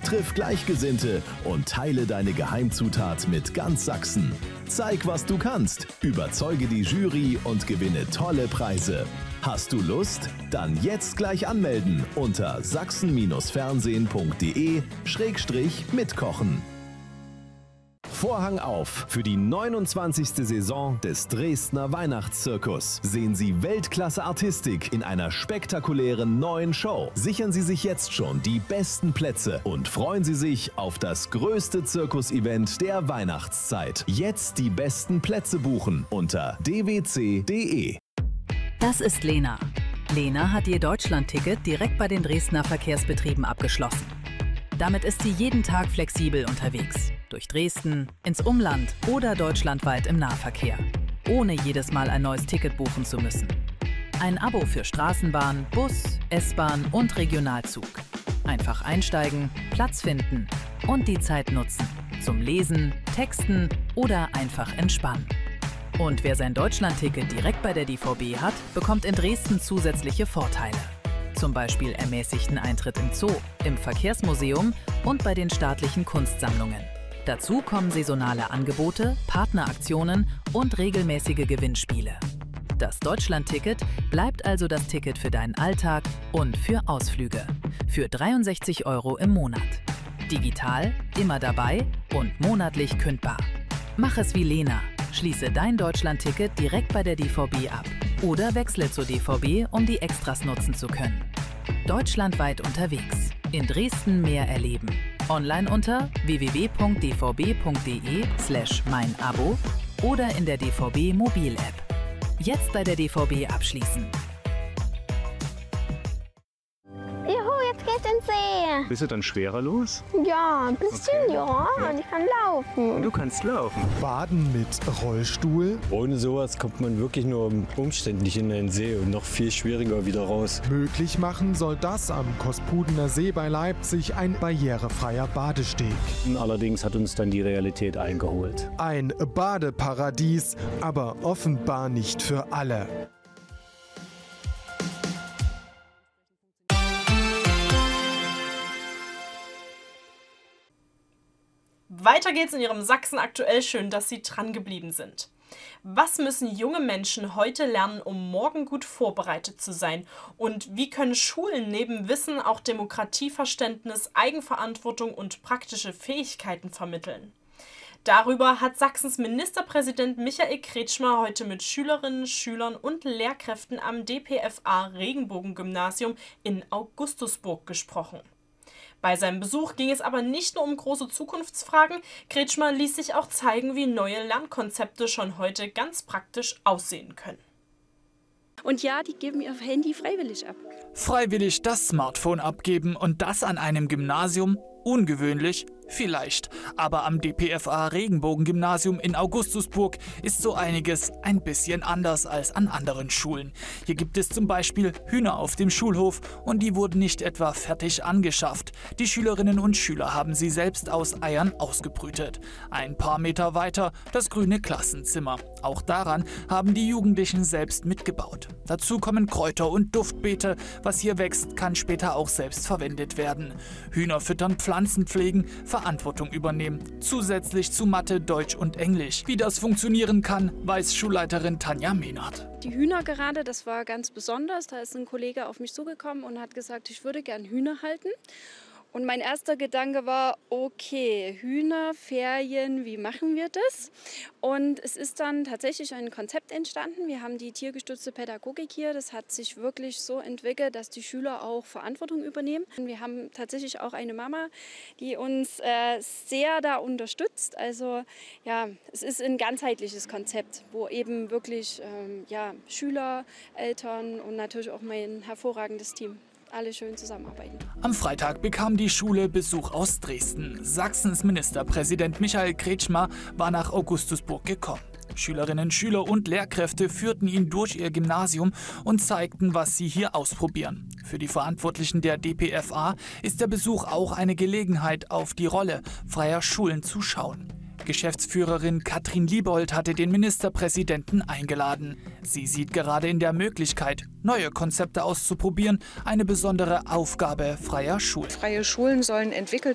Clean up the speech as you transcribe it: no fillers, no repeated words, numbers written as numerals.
triff Gleichgesinnte und teile deine Geheimzutat mit ganz Sachsen. Zeig, was du kannst, überzeuge die Jury und gewinne tolle Preise. Hast du Lust? Dann jetzt gleich anmelden unter sachsen-fernsehen.de/mitkochen. Vorhang auf für die 29. Saison des Dresdner Weihnachtszirkus. Sehen Sie Weltklasse-Artistik in einer spektakulären neuen Show. Sichern Sie sich jetzt schon die besten Plätze und freuen Sie sich auf das größte Zirkus-Event der Weihnachtszeit. Jetzt die besten Plätze buchen unter dwc.de. Das ist Lena. Lena hat ihr Deutschland-Ticket direkt bei den Dresdner Verkehrsbetrieben abgeschlossen. Damit ist sie jeden Tag flexibel unterwegs. Durch Dresden, ins Umland oder deutschlandweit im Nahverkehr. Ohne jedes Mal ein neues Ticket buchen zu müssen. Ein Abo für Straßenbahn, Bus, S-Bahn und Regionalzug. Einfach einsteigen, Platz finden und die Zeit nutzen. Zum Lesen, Texten oder einfach entspannen. Und wer sein Deutschland-Ticket direkt bei der DVB hat, bekommt in Dresden zusätzliche Vorteile. Zum Beispiel ermäßigten Eintritt im Zoo, im Verkehrsmuseum und bei den staatlichen Kunstsammlungen. Dazu kommen saisonale Angebote, Partneraktionen und regelmäßige Gewinnspiele. Das Deutschland-Ticket bleibt also das Ticket für deinen Alltag und für Ausflüge. Für 63 € im Monat. Digital, immer dabei und monatlich kündbar. Mach es wie Lena. Schließe dein Deutschland-Ticket direkt bei der DVB ab. Oder wechsle zur DVB, um die Extras nutzen zu können. Deutschlandweit unterwegs. In Dresden mehr erleben. Online unter www.dvb.de/meinabo oder in der DVB Mobil-App. Jetzt bei der DVB abschließen. Juhu, jetzt geht's ins See. Bist du dann schwerer los? Ja, ein bisschen, okay. Ja. Und ich kann laufen. Und du kannst laufen. Baden mit Rollstuhl. Ohne sowas kommt man wirklich nur umständlich in den See und noch viel schwieriger wieder raus. Möglich machen soll das am Kospudener See bei Leipzig ein barrierefreier Badesteg. Allerdings hat uns dann die Realität eingeholt. Ein Badeparadies, aber offenbar nicht für alle. Weiter geht's in Ihrem Sachsen aktuell. Schön, dass Sie dran geblieben sind. Was müssen junge Menschen heute lernen, um morgen gut vorbereitet zu sein? Und wie können Schulen neben Wissen auch Demokratieverständnis, Eigenverantwortung und praktische Fähigkeiten vermitteln? Darüber hat Sachsens Ministerpräsident Michael Kretschmer heute mit Schülerinnen, Schülern und Lehrkräften am DPFA Regenbogen-Gymnasium in Augustusburg gesprochen. Bei seinem Besuch ging es aber nicht nur um große Zukunftsfragen. Kretschmer ließ sich auch zeigen, wie neue Lernkonzepte schon heute ganz praktisch aussehen können. Und ja, die geben ihr Handy freiwillig ab. Freiwillig das Smartphone abgeben und das an einem Gymnasium? Ungewöhnlich? Vielleicht. Aber am DPFA Regenbogen-Gymnasium in Augustusburg ist so einiges ein bisschen anders als an anderen Schulen. Hier gibt es zum Beispiel Hühner auf dem Schulhof und die wurden nicht etwa fertig angeschafft. Die Schülerinnen und Schüler haben sie selbst aus Eiern ausgebrütet. Ein paar Meter weiter das grüne Klassenzimmer. Auch daran haben die Jugendlichen selbst mitgebaut. Dazu kommen Kräuter und Duftbeete. Was hier wächst, kann später auch selbst verwendet werden. Hühner füttern, Pflanzen pflegen, Verantwortung übernehmen. Zusätzlich zu Mathe, Deutsch und Englisch. Wie das funktionieren kann, weiß Schulleiterin Tanja Mehnert. Die Hühner gerade, das war ganz besonders. Da ist ein Kollege auf mich zugekommen und hat gesagt, ich würde gern Hühner halten. Und mein erster Gedanke war, okay, Hühnerferien, wie machen wir das? Und es ist dann tatsächlich ein Konzept entstanden. Wir haben die tiergestützte Pädagogik hier. Das hat sich wirklich so entwickelt, dass die Schüler auch Verantwortung übernehmen. Und wir haben tatsächlich auch eine Mama, die uns sehr da unterstützt. Also ja, es ist ein ganzheitliches Konzept, wo eben wirklich Schüler, Eltern und natürlich auch mein hervorragendes Team alle schön zusammenarbeiten. Am Freitag bekam die Schule Besuch aus Dresden. Sachsens Ministerpräsident Michael Kretschmer war nach Augustusburg gekommen. Schülerinnen, Schüler und Lehrkräfte führten ihn durch ihr Gymnasium und zeigten, was sie hier ausprobieren. Für die Verantwortlichen der DPFA ist der Besuch auch eine Gelegenheit, auf die Rolle freier Schulen zu schauen. Geschäftsführerin Katrin Liebold hatte den Ministerpräsidenten eingeladen. Sie sieht gerade in der Möglichkeit, neue Konzepte auszuprobieren, eine besondere Aufgabe freier Schulen. Freie Schulen sollen entwickelt